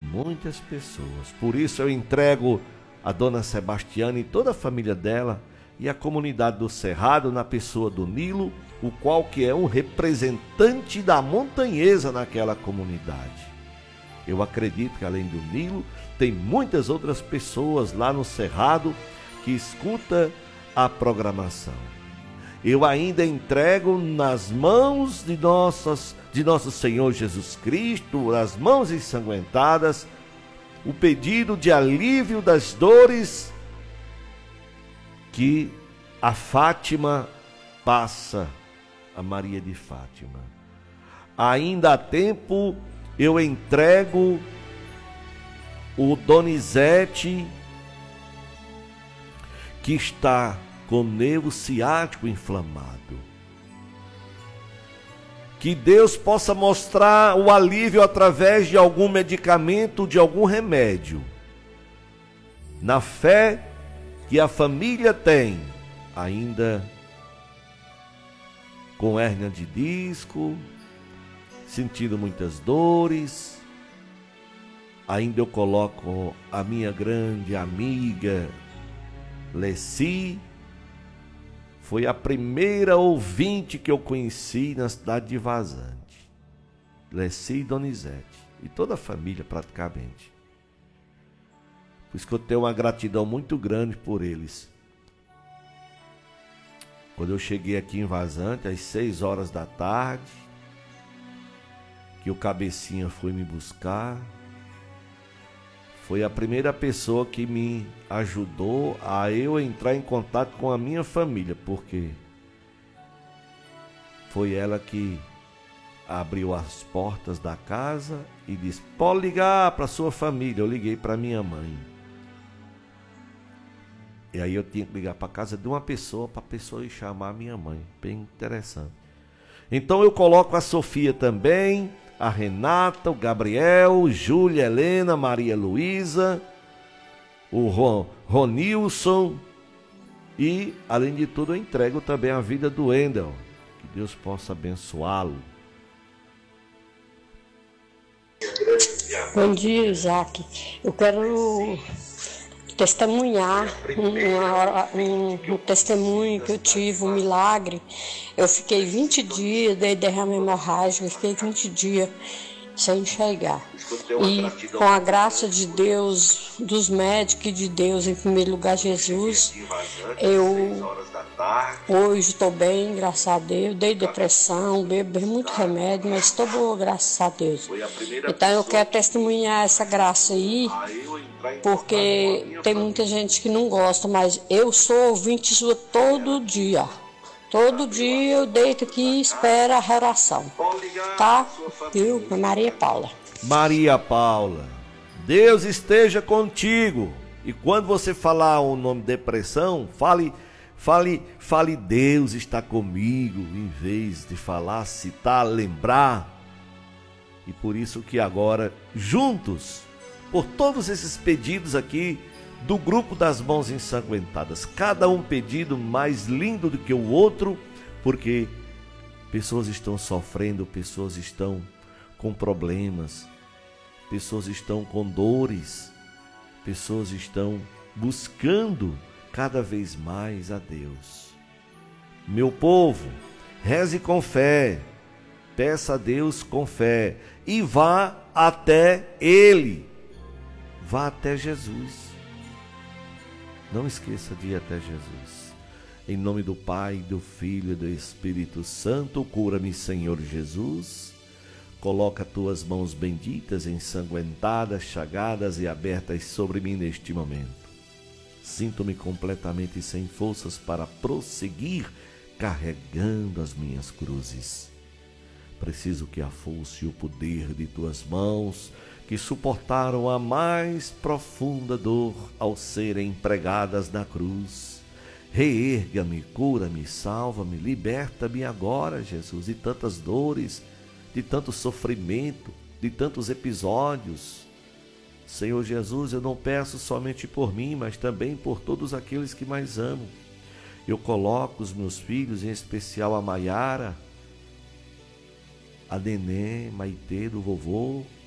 muitas pessoas. Por isso eu entrego a dona Sebastiana e toda a família dela e a comunidade do Cerrado na pessoa do Nilo, o qual que é um representante da montanhesa naquela comunidade. Eu acredito que além do Nilo, tem muitas outras pessoas lá no Cerrado que escutam a programação. Eu ainda entrego nas mãos de nosso Senhor Jesus Cristo, as mãos ensanguentadas, o pedido de alívio das dores que a Fátima passa, a Maria de Fátima. Ainda há tempo, eu entrego o Donizete, que está com nervo ciático inflamado. Que Deus possa mostrar o alívio através de algum medicamento, de algum remédio. Na fé que a família tem, ainda com hérnia de disco, sentindo muitas dores. Ainda eu coloco a minha grande amiga Leci. Foi a primeira ouvinte que eu conheci na cidade de Vazante. Leci e Donizete. E toda a família praticamente. Por isso que eu tenho uma gratidão muito grande por eles. Quando eu cheguei aqui em Vazante, às 6 horas da tarde, que o Cabecinha foi me buscar, foi a primeira pessoa que me ajudou a eu entrar em contato com a minha família, porque foi ela que abriu as portas da casa e disse: pode ligar para sua família. Eu liguei para minha mãe. E aí eu tinha que ligar para a casa de uma pessoa, para a pessoa ir chamar a minha mãe. Bem interessante. Então eu coloco a Sofia também, a Renata, o Gabriel, Júlia, Helena, Maria Luísa, o Ronilson e, além de tudo, eu entrego também a vida do Wendel. Que Deus possa abençoá-lo. Bom dia, Isaac. Eu quero testemunhar um testemunho que eu tive, um milagre. Eu fiquei 20 dias, dei derrame hemorrágico, eu fiquei 20 dias sem enxergar. E com a graça de Deus, dos médicos e de Deus, em primeiro lugar Jesus, eu hoje estou bem, graças a Deus. Dei depressão, bebo muito remédio, mas estou boa, graças a Deus. Então eu quero testemunhar essa graça aí, porque tem muita gente que não gosta, mas eu sou ouvinte sua todo dia. Todo dia eu deito aqui e espero a oração. Tá? Viu? Maria Paula. Maria Paula, Deus esteja contigo. E quando você falar o nome depressão, fale Deus está comigo, em vez de falar, citar, lembrar. E por isso que agora, juntos, por todos esses pedidos aqui do grupo das mãos ensanguentadas, cada um pedido mais lindo do que o outro, porque pessoas estão sofrendo, pessoas estão com problemas, pessoas estão com dores, pessoas estão buscando cada vez mais a Deus. Meu povo, reze com fé, peça a Deus com fé e vá até Ele, vá até Jesus. Não esqueça de ir até Jesus. Em nome do Pai, do Filho e do Espírito Santo, cura-me, Senhor Jesus. Coloca tuas mãos benditas, ensanguentadas, chagadas e abertas sobre mim neste momento. Sinto-me completamente sem forças para prosseguir carregando as minhas cruzes. Preciso que a força e o poder de tuas mãos, que suportaram a mais profunda dor ao serem pregadas na cruz, reerga-me, cura-me, salva-me, liberta-me agora, Jesus, de tantas dores, de tanto sofrimento, de tantos episódios. Senhor Jesus, eu não peço somente por mim, mas também por todos aqueles que mais amo. Eu coloco os meus filhos, em especial a Maiara, a Nenê, Maitê, do vovô,